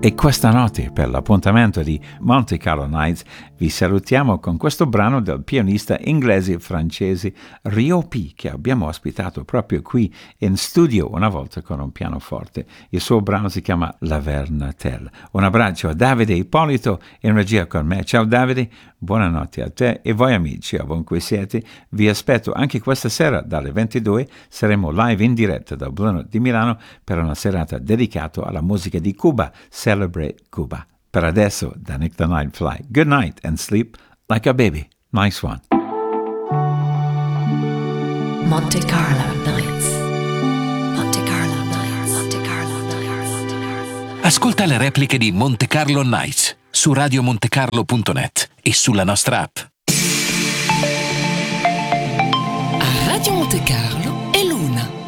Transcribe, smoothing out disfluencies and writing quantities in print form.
E questa notte, per l'appuntamento di Monte Carlo Nights, vi salutiamo con questo brano del pianista inglese francese Rio P, che abbiamo ospitato proprio qui in studio una volta con un pianoforte. Il suo brano si chiama La Vernatel. Un abbraccio a Davide Ippolito in regia con me. Ciao Davide, buonanotte a te e voi amici, ovunque siete. Vi aspetto anche questa sera dalle 22. Saremo live in diretta dal Bruno di Milano per una serata dedicata alla musica di Cuba. Celebrate Cuba. Per adesso, da Nick the Night Fly, good night and sleep like a baby. Nice one. Monte Carlo Nights. Monte Carlo Nights. Monte Carlo Nights. Monte Carlo. Ascolta le repliche di Monte Carlo Nights su radiomontecarlo.net e sulla nostra app. A Radio Monte Carlo è l'una.